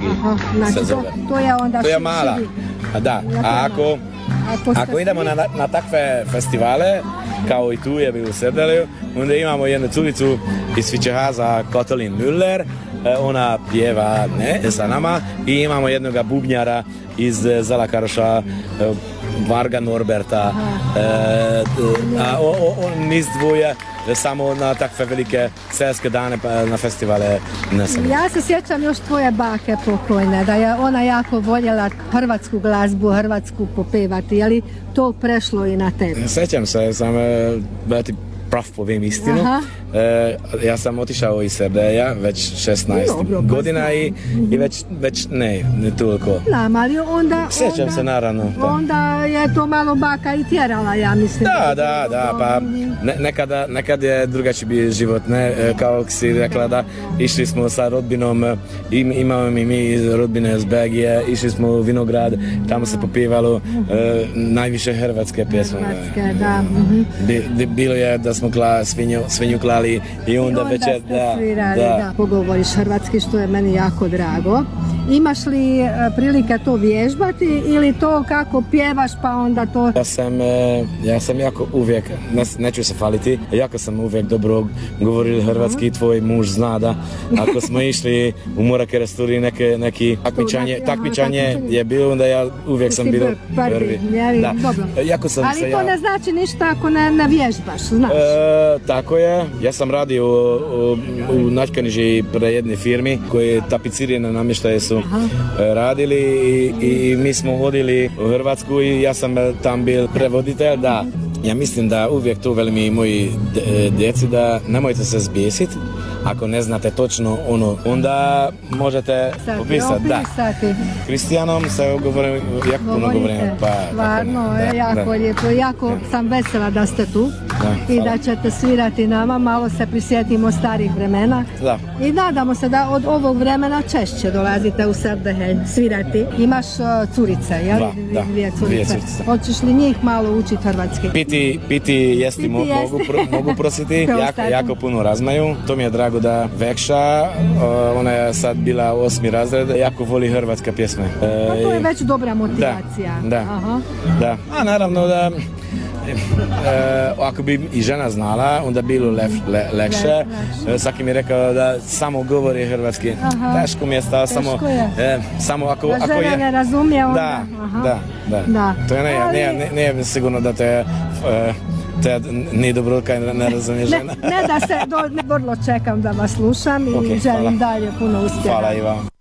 Aha, znači to je onda to je mala. Da, a ako idemo na takve festivale, kao i tu je bilo u Serdeliju, onda imamo jednu curicu iz Fičehaza, Katalin Müller, ona pjeva sa nama i imamo jednoga bubnjara iz Zalakaroša, Varga Norberta, a on niz dvoje samo na takve velike selske dane na festivale ne sam. Ja se sjećam još tvoje bake pokojne, da je ona jako voljela hrvatsku glazbu, hrvatsku popevati, je li to prešlo i na tebe? Sjećam se, da ti prav povem istinu. Ja sam otišao iz Serdelja već 16 godina i već ne toliko. Znam, ali onda... Sjećam se, naravno. Onda je to malo baka i tjerala, ja mislim. Da, pa nekad je drugačiji bio život, ne? Kao si rekla da išli smo sa rodbinom, imamo mi iz rodbine iz Belgije, išli smo u Vinograd, tamo se popivalo najviše hrvatske pjesme. Hrvatske, da. Bilo je da smo svinju klali i onda večer da pogovoriš hrvatski, što je meni jako drago. Imaš li prilike to vježbati ili to kako pjevaš pa onda to... Ja sam jako uvijek, neću se faliti, jako sam uvijek dobro govorili hrvatski, tvoj muž zna da ako smo išli u Morake Resturi neki takmičanje je bilo, onda ja uvijek sam bio prvi. Ali to ne znači ništa ako ne vježbaš, znaš? Tako je, ja sam radio u Načkaniži pre jedne firmi koje tapicirane namještaje su radili i mi smo hodili u Hrvatsku i ja sam tam bil prevoditelj, da. Ja mislim da uvijek to velim i moji djeci da nemojte se zbjesiti. Ako ne znate točno ono, onda možete opisati. Da. Kristijanom se govorim, jako puno govorim. Stvarno, jako lijepo. Jako sam vesela da ste tu i da ćete svirati nama. Malo se prisjetimo starih vremena. I nadamo se da od ovog vremena češće dolazite u Serdelj svirati. Imaš curice, jel? Da, dvije curice. Hoćeš li njih malo učiti hrvatski? Piti jesti mogu prositi, jako puno razmaju. To mi je drago da Vekša, ona je sad bila 8. razred, jako voli hrvatske pjesme. A to je već dobra motivacija. Da. A naravno da ako bi i žena znala, onda bilo lekše. Svaki mi je rekao da samo govori hrvatski. Teško mi je stao, samo ako je... žena ne razumije onda. Da. To je nije sigurno da te nije dobro kaj ne razumije žena. Ne da se, vrlo čekam da vas slušam i želim dalje puno uspjeha. Hvala i vam.